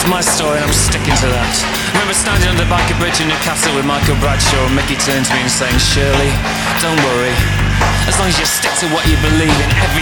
It's my story and I'm sticking to that. I remember standing on the Barker Bridge in Newcastle with Michael Bradshaw, and Mickey turned to me and saying, Shirley, don't worry. As long as you stick to what you believe in,